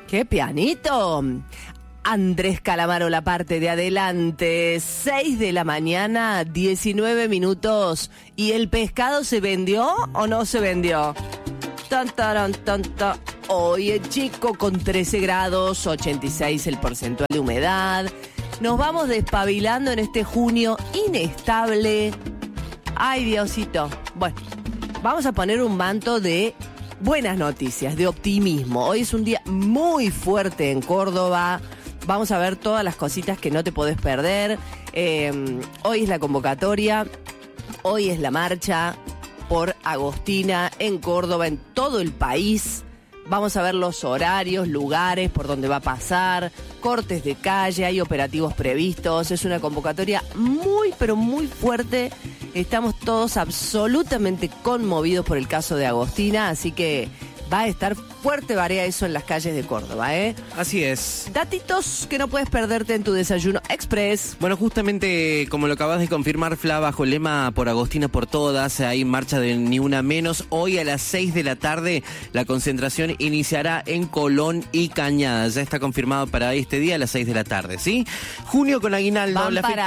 ¡Qué pianito! Andrés Calamaro, la parte de adelante, 6 de la mañana, 19 minutos. ¿Y el pescado se vendió o no se vendió? Tan, taran, tan, ta. Hoy chico, con 13 grados, 86 el porcentaje de humedad. Nos vamos despabilando en este junio inestable. Ay, Diosito. Bueno, vamos a poner un manto de buenas noticias, de optimismo. Hoy es un día muy fuerte en Córdoba. Vamos a ver todas las cositas que no te podés perder. Hoy es la convocatoria, hoy es la marcha por Agostina en Córdoba, en todo el país. Vamos a ver los horarios, lugares por donde va a pasar, cortes de calle, hay operativos previstos. Es una convocatoria muy, pero muy fuerte. Estamos todos absolutamente conmovidos por el caso de Agostina, así que va a estar fuerte varía eso en las calles de Córdoba, ¿eh? Así es. Datitos que no puedes perderte en tu desayuno express. Bueno, justamente como lo acabas de confirmar, Fla, bajo el lema Por Agostina por Todas, hay marcha de Ni Una Menos. Hoy a las 6 de la tarde la concentración iniciará en Colón y Cañada. Ya está confirmado para este día a las 6 de la tarde, ¿sí? Junio con aguinaldo.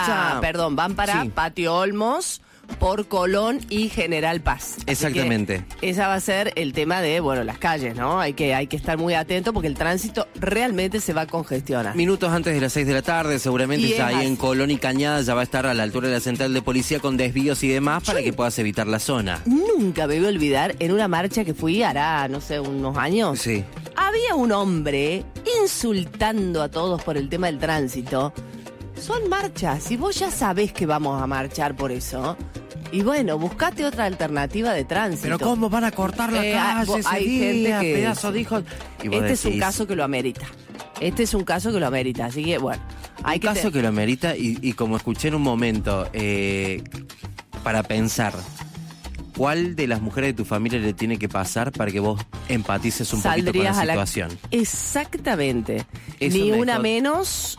Van para Sí. Patio Olmos, por Colón y General Paz. Exactamente. Esa va a ser el tema de, bueno, las calles, ¿no? Hay que estar muy atento porque el tránsito realmente se va a congestionar. Minutos antes de las 6 de la tarde, seguramente Y ya ahí así. en Colón y Cañada ya va a estar a la altura de la central de policía con desvíos y demás para que puedas evitar la zona. Nunca me voy a olvidar, en una marcha que fui hará, no sé, unos años. Sí. Había un hombre insultando a todos por el tema del tránsito. Son marchas y vos ya sabés que vamos a marchar por eso. Y bueno, buscate otra alternativa de tránsito. Pero ¿cómo van a cortar la calle ese hay día, gente que... pedazo de hijos? Y vos Este es un decís, caso que lo amerita. Este es un caso que lo amerita. Así que, bueno, hay un caso que lo amerita y como escuché en un momento, para pensar, ¿cuál de las mujeres de tu familia le tiene que pasar para que vos empatices un poquito con la situación? Exactamente. Eso Ni me una dejó- menos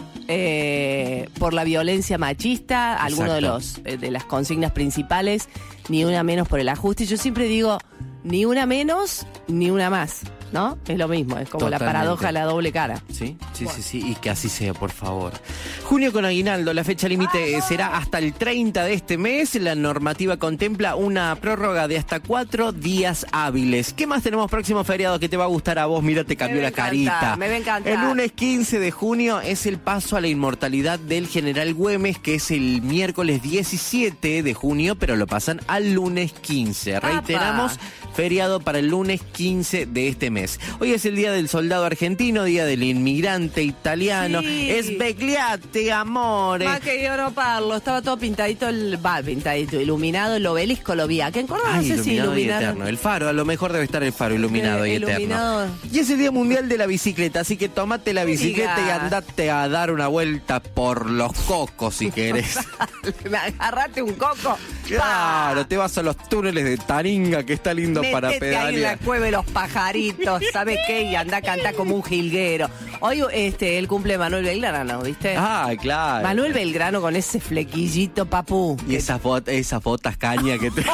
por la violencia machista, alguno de las consignas principales, ni una menos por el ajuste. Yo siempre digo, ni una menos, ni una más, ¿no? Es lo mismo, es como Totalmente. la paradoja de la doble cara. Sí, y que así sea, por favor. Junio con aguinaldo, la fecha límite será hasta el 30 de este mes. La normativa contempla una prórroga de hasta 4 días hábiles. ¿Qué más tenemos próximo feriado que te va a gustar a vos? Mira, te cambió la carita. Me va a encantar. El lunes 15 de junio es el paso a la inmortalidad del General Güemes, que es el miércoles 17 de junio, pero lo pasan al lunes 15. Reiteramos, feriado para el lunes 15 de este mes. Hoy es el Día del Soldado Argentino, Día del Inmigrante Italiano. Sí. Es Begliate, amore. Más que yo no parlo, estaba todo pintadito, iluminado, el obelisco lo vi. Acá en Córdoba no sé si iluminado y iluminaron. eterno. El faro, a lo mejor debe estar el faro iluminado y Iluminado. eterno. Y es el Día Mundial de la Bicicleta, así que tomate la bicicleta y andate a dar una vuelta por los cocos si querés. Me agarraste un coco. Claro, te vas a los túneles de Taringa, que está lindo para Métete ahí en la pedalear. cueva de los pajaritos, ¿sabes qué? Y anda a cantar como un jilguero. Hoy el cumple de Manuel Belgrano, ¿viste? Ah, claro. Manuel Belgrano con ese flequillito, papú. Y esas botas caña que te...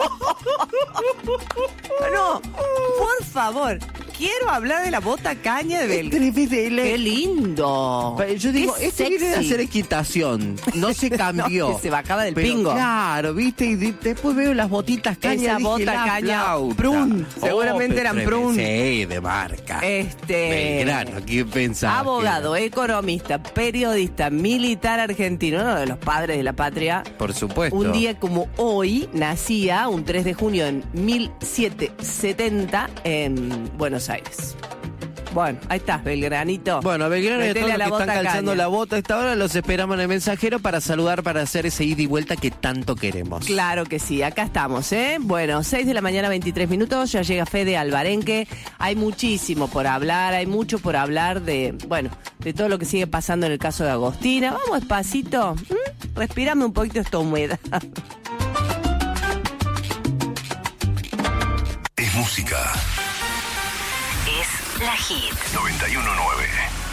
No, por favor, quiero hablar de la bota caña de Belgrano. ¡Qué lindo! Yo digo, Qué este viene de sexy. hacer equitación, no se cambió. No, que se bajaba del Pero pingo. Claro, viste, y después veo las botitas caña. Esa bota caña, Prun, seguramente eran Prun. Sí, de marca. Belgrano, ¿qué pensaba? Abogado, economista, periodista, militar argentino, uno de los padres de la patria. Por supuesto. Un día como hoy nacía, un 3 de junio en 1770 en Buenos Aires. Bueno, ahí estás, Belgranito. Bueno, Belgrano y a Metele todos a los la que están bota calzando caña. la bota a esta hora, los esperamos en el mensajero para saludar, para hacer ese ida y vuelta que tanto queremos. Claro que sí, acá estamos, ¿eh? Bueno, 6 de la mañana, 23 minutos, ya llega Fede Albarenque. Hay muchísimo por hablar, hay mucho por hablar de, bueno, de todo lo que sigue pasando en el caso de Agostina. Vamos despacito, respirame un poquito esta humedad. Es música. Es la hit. 91.9.